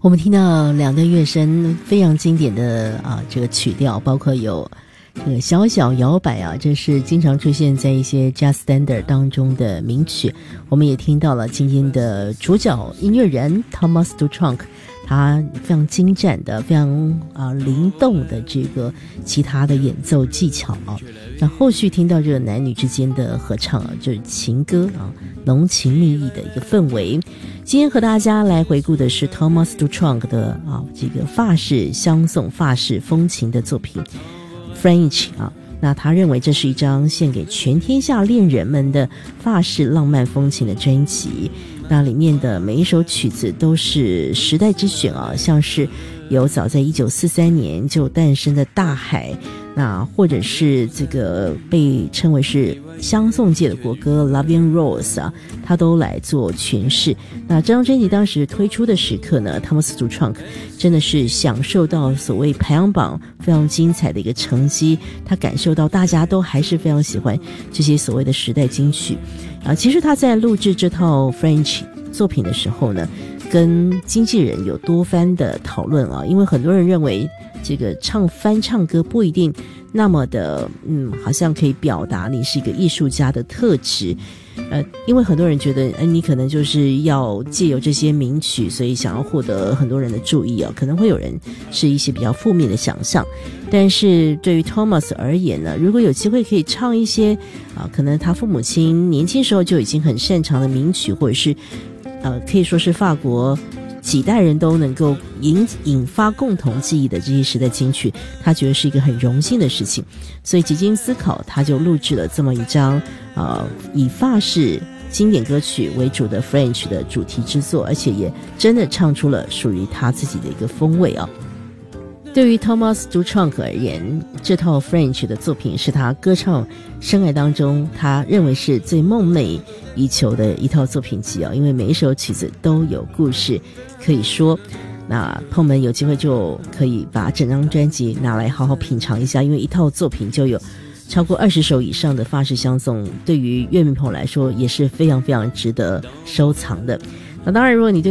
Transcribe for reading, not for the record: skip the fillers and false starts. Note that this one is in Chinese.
我们听到两段乐声非常经典的这个曲调，包括有这个小小摇摆这是经常出现在一些 jazz standard 当中的名曲。我们也听到了今天的主角音乐人 Thomas Dutronc， 他非常精湛的、非常灵动的这个吉他的演奏技巧那后续听到这个男女之间的合唱就是情歌浓情蜜意的一个氛围。今天和大家来回顾的是 Thomas Dutronc 的这个法式相送、法式风情的作品 French 那他认为这是一张献给全天下恋人们的法式浪漫风情的专辑。那里面的每一首曲子都是时代之选像是有早在1943年就诞生的大海，那或者是这个被称为是相送界的国歌 Love and Rose 他都来做诠释。那这张专辑当时推出的时刻呢，Thomas Dutronc真的是享受到所谓排行榜非常精彩的一个成绩，他感受到大家都还是非常喜欢这些所谓的时代金曲其实他在录制这套 French 作品的时候呢，跟经纪人有多番的讨论因为很多人认为这个翻唱歌不一定那么的好像可以表达你是一个艺术家的特质因为很多人觉得你可能就是要借由这些名曲，所以想要获得很多人的注意可能会有人是一些比较负面的想象。但是对于 Thomas 而言呢，如果有机会可以唱一些可能他父母亲年轻时候就已经很擅长的名曲，或者是可以说是法国几代人都能够引发共同记忆的这些时代金曲，他觉得是一个很荣幸的事情。所以几经思考，他就录制了这么一张以法式经典歌曲为主的 French 的主题之作，而且也真的唱出了属于他自己的一个风味对于 Thomas Dutronc 而言，这套 French 的作品是他歌唱生涯当中他认为是最梦寐以求的一套作品集因为每一首曲子都有故事可以说。那朋友们有机会就可以把整张专辑拿来好好品尝一下，因为一套作品就有超过20首以上的法式相送，对于乐迷朋友来说也是非常非常值得收藏的。那当然如果你对